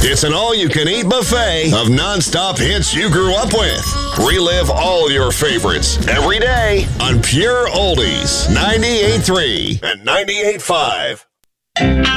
It's an all-you-can-eat buffet of nonstop hits you grew up with. Relive all your favorites every day on Pure Oldies 98.3 and 98.5.